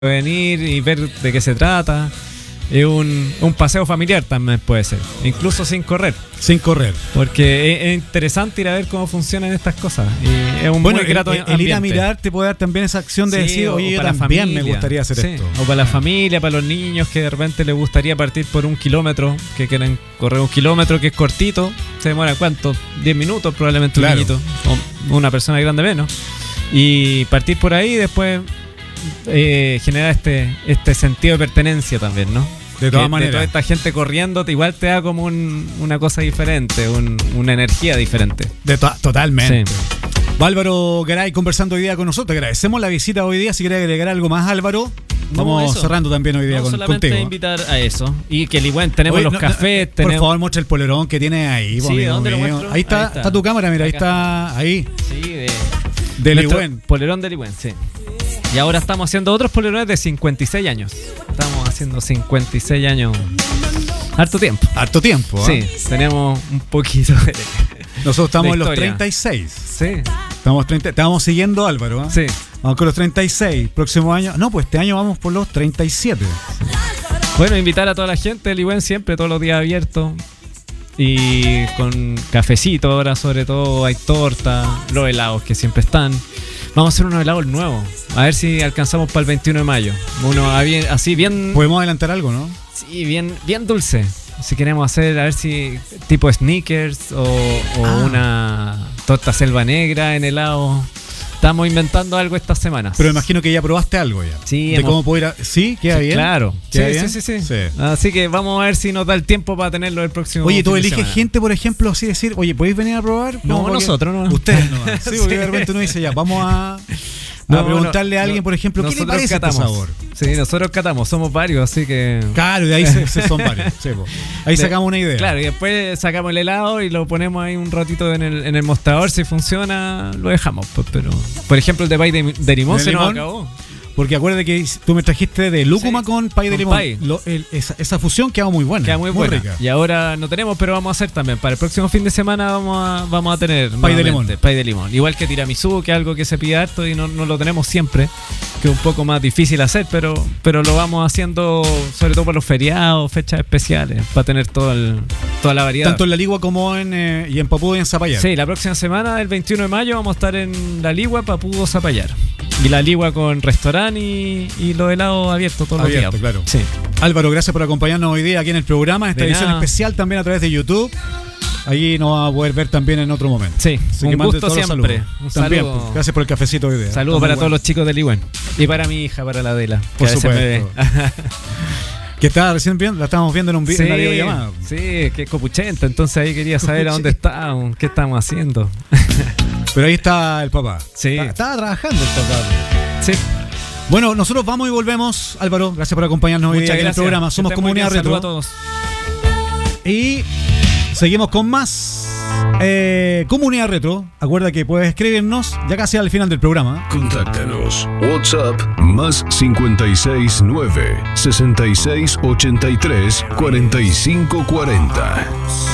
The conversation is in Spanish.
venir y ver de qué se trata. Es un paseo familiar también puede ser, incluso sin correr. Sin correr. Porque es interesante ir a ver cómo funcionan estas cosas. Y es un muy grato ambiente. El ir a mirar te puede dar también esa acción de decir, oye, yo también me gustaría hacer esto. O para la familia, para los niños que de repente les gustaría partir por 1 kilómetro, que quieren correr 1 kilómetro, que es cortito. Se demora, ¿cuánto? 10 minutos probablemente, claro. Un niñito. O una persona grande menos. Y partir por ahí después genera este sentido de pertenencia también, ¿no? De todas maneras. De toda esta gente corriendo, igual te da como una cosa diferente, una energía diferente. Totalmente. Sí. Álvaro Garay conversando hoy día con nosotros. Agradecemos la visita hoy día. Si quieres agregar algo más, Álvaro, vamos cerrando también hoy día contigo. Solamente invitar a eso. Y que igual tenemos los cafés. Por favor, muestra el polerón que tienes ahí. Sí, ¿dónde lo muestro? Ahí está tu cámara, mira, ahí está. Ahí. Sí, de Ligüen. Polerón de Ligüen, sí. Y ahora estamos haciendo otros polerones de 56 años. Estamos haciendo 56 años. Harto tiempo. Harto tiempo, ¿eh? Sí, tenemos un poquito de Nosotros estamos en los historia. 36. Sí. Estamos siguiendo a Álvaro, ¿eh? Sí. Vamos con los 36. Próximo año. No, pues este año vamos por los 37. Sí. Bueno, invitar a toda la gente de Ligüen siempre, todos los días abiertos. Y con cafecito ahora, sobre todo, hay torta, los helados que siempre están. Vamos a hacer unos helados nuevos. A ver si alcanzamos para el 21 de mayo. Uno así bien... Podemos adelantar algo, ¿no? Sí, bien dulce. Si queremos hacer, a ver si tipo sneakers o una torta selva negra en helado. Estamos inventando algo estas semanas. Pero imagino que ya probaste algo ya. Sí. ¿Cómo puedo ir a... ¿Sí? ¿Queda bien? Claro. ¿Queda bien? Sí. Así que vamos a ver si nos da el tiempo para tenerlo el próximo. Oye, ¿tú eliges gente, por ejemplo, así decir, oye, ¿podéis venir a probar? No, nosotros no. Ustedes no. Sí, porque de repente uno dice, ya, vamos a preguntarle a alguien, por ejemplo, ¿qué le parece este sabor? Sí, nosotros catamos, somos varios, así que... Claro, de ahí son varios. Sí, ahí sacamos una idea. Claro, y después sacamos el helado y lo ponemos ahí un ratito en el mostrador. Si funciona, lo dejamos. Pero, por ejemplo, el de pay de limón se nos acabó. Porque acuérdate que tú me trajiste de lúcuma con pay de limón. Esa fusión queda muy buena. Queda muy buena. Rica. Y ahora no tenemos, pero vamos a hacer también. Para el próximo fin de semana vamos a tener pay de limón. Pay de limón. Igual que tiramisú, que es algo que se pide harto y no lo tenemos siempre. Que es un poco más difícil hacer, pero lo vamos haciendo sobre todo por los feriados, fechas especiales, para tener toda la variedad. Tanto en La Ligua como y en Papudo y en Zapallar. Sí, la próxima semana, el 21 de mayo, vamos a estar en La Ligua, Papudo, Zapallar. Y La Ligua con restaurante y los helados abiertos todos los días. Claro. Sí. Álvaro, gracias por acompañarnos hoy día aquí en el programa, esta edición especial también a través de YouTube. Allí nos va a poder ver también en otro momento. Sí, un gusto siempre. Un también, saludo. Gracias por el cafecito hoy día. Saludos para todos los chicos de Ligüen. Y para mi hija, para la Adela. Por supuesto. Que estaba recién viendo, la estábamos viendo en un video, en la videollamada. Sí, que es copuchenta, entonces ahí quería saber a dónde estábamos, qué estamos haciendo. Pero ahí está el papá. Sí. Estaba trabajando el papá. Sí. Bueno, nosotros vamos y volvemos. Álvaro, gracias por acompañarnos hoy día en el programa. Somos Comunidad Retro. Saludos a todos. Y seguimos con más Comunidad Retro. Acuerda que puedes escribirnos ya casi al final del programa. Contáctanos. WhatsApp más 569 6683 4540.